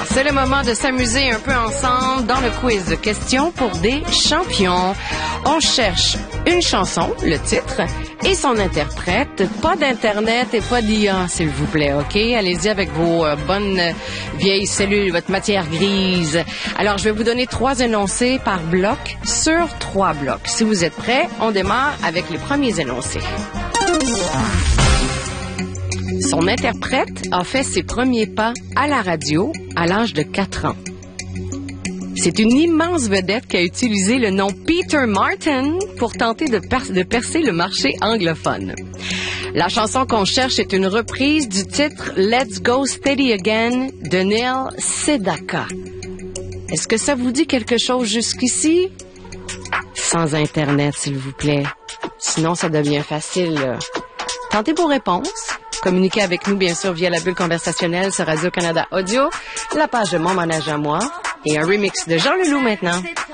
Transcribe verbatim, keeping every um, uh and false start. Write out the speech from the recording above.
c'est le moment de s'amuser un peu ensemble dans le quiz de questions pour des champions. On cherche une chanson, le titre, et son interprète. Pas d'Internet et pas d'I A, s'il vous plaît, OK? Allez-y avec vos euh, bonnes euh, vieilles cellules, votre matière grise. Alors, je vais vous donner trois énoncés par bloc sur trois blocs. Si vous êtes prêts, on démarre avec les premiers énoncés. Son interprète a fait ses premiers pas à la radio à l'âge de quatre ans. C'est une immense vedette qui a utilisé le nom Peter Martin pour tenter de, per- de percer le marché anglophone. La chanson qu'on cherche est une reprise du titre Let's Go Steady Again de Neil Sedaka. Est-ce que ça vous dit quelque chose jusqu'ici? Sans Internet, s'il vous plaît. Sinon, ça devient facile. Là. Tentez vos réponses. Communiquez avec nous, bien sûr, via la bulle conversationnelle sur Radio-Canada Audio, la page de Mon Manège à moi et un remix de Jean Leloup maintenant.